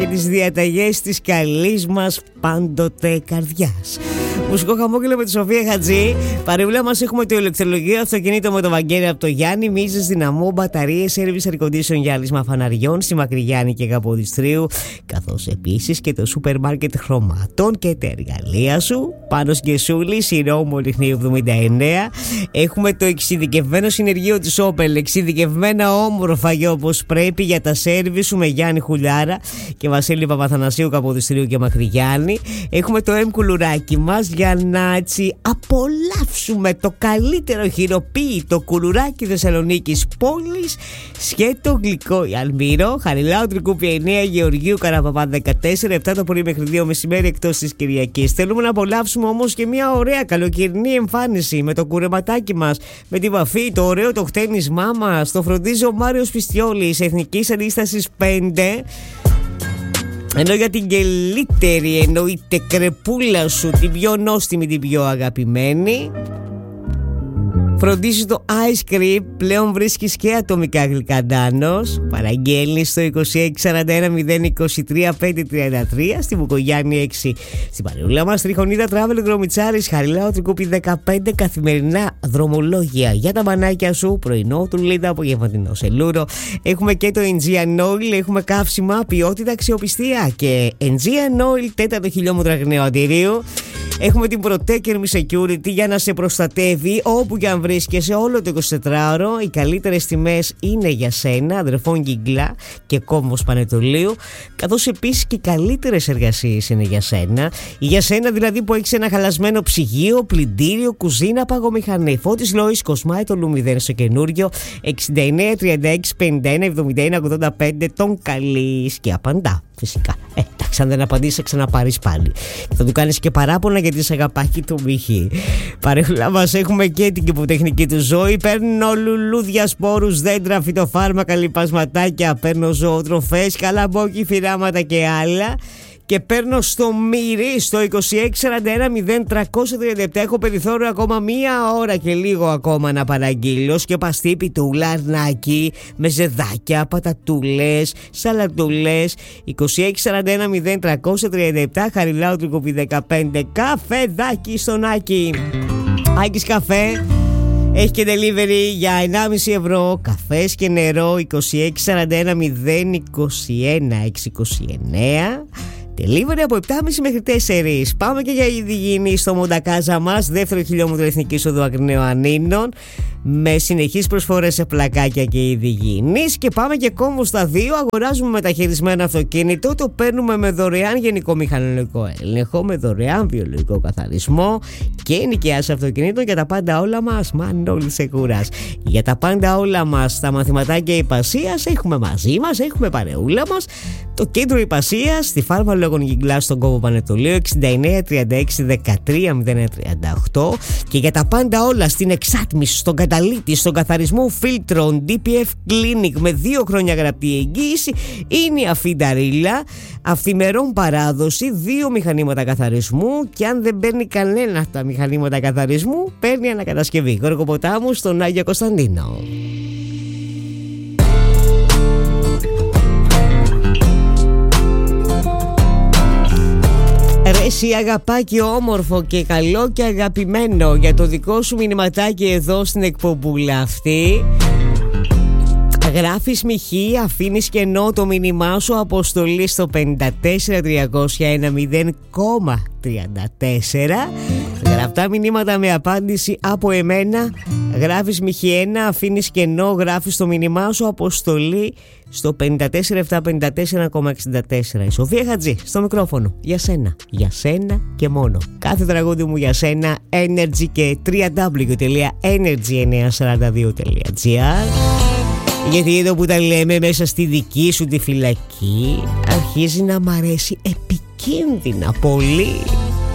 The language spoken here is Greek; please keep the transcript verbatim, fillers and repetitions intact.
και τις διαταγές της καλής μας πάντοτε καρδιάς. Μουσικό χαμόγελο με τη Σοφία Χατζή. Παρεούλα μας έχουμε το ηλεκτρολογείο αυτοκίνητο με το Βαγγέλη από το Γιάννη, μίζες δυναμό, μπαταρίες, service air condition, γυάλισμα φαναριών στη Μακριγιάννη και Καποδιστρίου, καθώς επίσης και το σούπερ μάρκετ χρωμάτων και τα εργαλεία σου. Πάνος και Σούλης, η Ρώμο Λιχνίου εβδομήντα εννέα. Έχουμε το εξειδικευμένο συνεργείο της Όπελ, εξειδικευμένα όμορφα για όπως πρέπει για τα σέρβι σου με Γιάννη Χουλιάρα και Βασίλη Παπαθανασίου Καποδιστρίου και Μακριγιάννη. Έχουμε το M κουλουράκι μας για να έτσι απολαύσουμε το καλύτερο χειροποίητο κουλουράκι Θεσσαλονίκης πόλης, σκέτο γλυκό η Αλμύρο, Χαριλάου Τρικούπια εννέα, Γεωργίου Καραπαπά δεκατέσσερα, επτά το πρωί μέχρι δύο μεσημέρι εκτός της Κυριακής. Θέλουμε να απολαύσουμε όμως και μια ωραία καλοκαιρινή εμφάνιση με το κουρεματάκι μας, με τη βαφή, το ωραίο το χτένισμά μας. Το φροντίζει ο Μάριος Πιστιόλης, Εθνικής Αντίστασης πέντε. Ενώ για την καλύτερη εννοείται κρεπούλα σου, την πιο νόστιμη, την πιο αγαπημένη, φροντίζει το Ice Cream. Πλέον βρίσκεις και ατομικά γλυκά Ντάνος. Παραγγέλνεις στο είκοσι έξι σαράντα ένα μηδέν είκοσι τρία πεντακόσια τριάντα τρία, στη Βουκογιάννη έξι. Στην Παρεούλα μας Τριχονίδα Travel Γκρομιτσάρης, Χαριλάου Τρικούπη δεκαπέντε. Καθημερινά δρομολόγια για τα μπανάκια σου, πρωινό τουλίδα, απογευματινό σελούρο. Έχουμε και το Aegean Oil, έχουμε καύσιμα, ποιότητα, αξιοπιστία και Aegean Oil τέταρτο χιλιόμετρο αγνεωτηρίου. Έχουμε την Protect Me Security για να σε προστατεύει όπου και αν βρίσκεσαι όλο το εικοσιτετράωρο. Οι καλύτερες τιμές είναι για σένα, αδερφών Γκιγκλά και Κόμβος Πανετολίου, καθώς επίσης και οι καλύτερες εργασίες είναι για σένα. Για σένα δηλαδή που έχεις ένα χαλασμένο ψυγείο, πλυντήριο, κουζίνα, παγομηχανή. Φώτης Λόης, Κοσμάη το Λουμιδέν στο καινούριο, εξήντα εννέα τριάντα έξι πενήντα ένα εβδομήντα ένα ογδόντα πέντε. Τον καλείς και απαντά. Φυσικά. Ε, εντάξει, αν δεν απαντήσει, θα ξαναπάρεις πάλι. Θα του κάνεις και παράπονα γιατί σε αγαπάκι του μύχη. Παρέχουλα μας έχουμε και την κυποτεχνική του ζωή. Παίρνω λουλούδια, σπόρους, δέντρα, φυτοφάρμακα, λιπασματάκια. Παίρνω ζωοτροφές, καλαμπόκι, φυράματα και άλλα. Και παίρνω στο Μύρι στο είκοσι έξι σαράντα ένα μηδέν τριακόσια τριάντα επτά. Έχω περιθώριο ακόμα μία ώρα και λίγο ακόμα να παραγγείλω. Σκεπαστή πιτούλα, αρνάκι, με ζεδάκια, πατατούλες, σαλατούλες. είκοσι έξι σαράντα ένα μηδέν τριακόσια τριάντα επτά. Χαριλάου Τρικούπη δεκαπέντε. Καφεδάκι στον Άκη. Άκης Καφέ έχει και delivery για ενάμιση ευρώ. Καφές και νερό. Είκοσι έξι σαράντα ένα μηδέν είκοσι ένα έξι είκοσι εννέα. Delivery από επτά και μισή μέχρι τέσσερις. Πάμε και για Ιδηγίνη στο Μοντακάζα μας, δεύτερο χιλιόμετρο Εθνικής Οδού Ακριναίων Ανίνων, με συνεχείς προσφορές σε πλακάκια και Ιδηγίνης. Και πάμε και Κόμβο στα δύο. Αγοράζουμε μεταχειρισμένο αυτοκίνητο, το παίρνουμε με δωρεάν γενικό μηχανολογικό έλεγχο, με δωρεάν βιολογικό καθαρισμό και ενοικιάσεις αυτοκινήτων. Για τα πάντα όλα μας, Μανώλης Σεκούρας. Για τα πάντα όλα μας, τα μαθηματάκια Ιππασίας έχουμε μαζί μας, έχουμε παρεούλα μας. Το κέντρο Ιππασίας στη Φάρμα Λόγων Γιγκλά στον Κόμβο Πανετολίου, εξήντα εννέα τριάντα έξι δεκατρία μηδέν ένα τριάντα οκτώ. Και για τα πάντα όλα στην εξάτμιση, στον καταλήτη, στον καθαρισμό φίλτρων, ντι πι εφ Clinic με δύο χρόνια γραπτή εγγύηση, είναι η Αφινταρίλα. Αυθημερών παράδοση, δύο μηχανήματα καθαρισμού, και αν δεν παίρνει κανένα από τα μηχανήματα καθαρισμού, παίρνει ανακατασκευή. Γόργο Ποτάμου στον Άγιο Κωνσταντίνο. Ρε εσύ αγαπάκι όμορφο και καλό και αγαπημένο, για το δικό σου μηνυματάκι εδώ στην εκπομπούλα αυτή. Γράφεις μοιχή, αφήνεις κενό το μήνυμά σου, αποστολή στο πέντε τέσσερα τριακόσια ένα μηδέν τριάντα τέσσερα. Γραπτά μηνύματα με απάντηση από εμένα. Γράφεις μοιχή ένα, αφήνεις κενό, γράφεις το μήνυμά σου, αποστολή στο πέντε τέσσερα επτά πέντε τέσσερα εξήντα τέσσερα. Η Σοφία Χατζή στο μικρόφωνο. Για σένα, για σένα και μόνο. Κάθε τραγούδι μου για σένα. Energy και double-u double-u double-u τελεία energy εννιακόσια σαράντα δύο τελεία τζι άρ. Γιατί εδώ που τα λέμε μέσα στη δική σου τη φυλακή, αρχίζει να μ' αρέσει επικίνδυνα πολύ.